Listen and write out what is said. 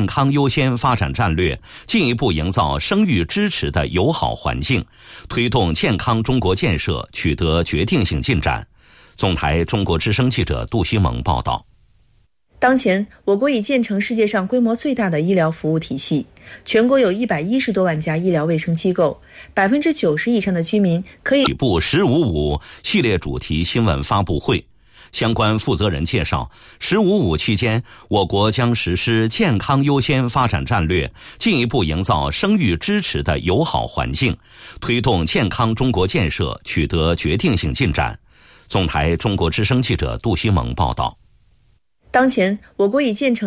健康优先发展战略，进一步营造生育支持的友好环境，推动健康中国建设取得决定性进展。总台中国之声记者杜西蒙报道。 当前，我国已建成世界上规模最大的医疗服务体系，全国有110多万家医疗卫生机构，90%以上的居民可以。 部“1055”系列主题新闻发布会，相关负责人介绍，“1055”期间，我国将实施健康优先发展战略，进一步营造生育支持的友好环境，推动健康中国建设取得决定性进展。总台中国之声记者杜西蒙报道。 当前，我国已建成